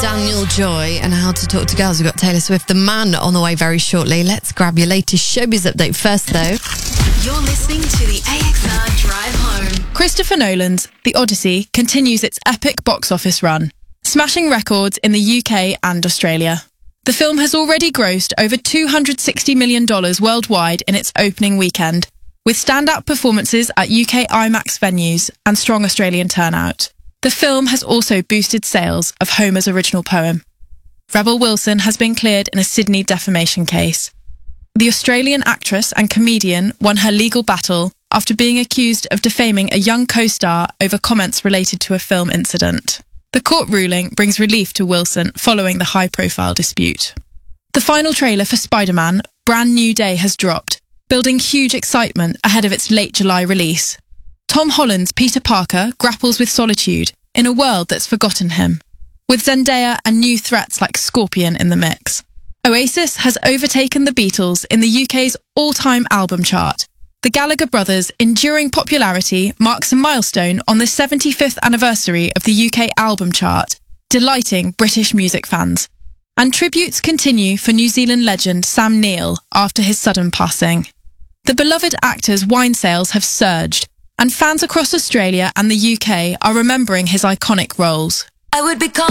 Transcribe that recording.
Daniel Joy and How to Talk to Girls. We've got Taylor Swift, The Man, on the way very shortly. Let's grab your latest showbiz update first, though. You're listening to the AXR Drive Home. Christopher Nolan's The Odyssey continues its epic box office run, smashing records in the UK and Australia. The film has already grossed over $260 million worldwide in its opening weekend, with standout performances at UK IMAX venues and strong Australian turnout. The film has also boosted sales of Homer's original poem. Rebel Wilson has been cleared in a Sydney defamation case. The Australian actress and comedian won her legal battle after being accused of defaming a young co-star over comments related to a film incident. The court ruling brings relief to Wilson following the high-profile dispute. The final trailer for Spider-Man: Brand New Day has dropped, building huge excitement ahead of its late July release. Tom Holland's Peter Parker grapples with solitude in a world that's forgotten him, with Zendaya and new threats like Scorpion in the mix. Oasis has overtaken the Beatles in the UK's all-time album chart. The Gallagher brothers' enduring popularity marks a milestone on the 75th anniversary of the UK album chart, delighting British music fans. And tributes continue for New Zealand legend Sam Neill after his sudden passing. The beloved actor's wine sales have surged, and fans across Australia and the UK are remembering his iconic roles. I would be calling